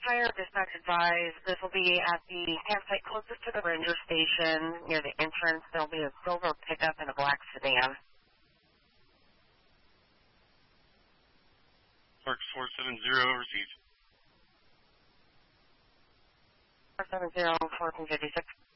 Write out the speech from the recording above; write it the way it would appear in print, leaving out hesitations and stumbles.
Fire, dispatch advised. This will be at the campsite closest to the ranger station near the entrance. There will be a silver pickup and a black sedan. Parks 470 received. 470, 1456.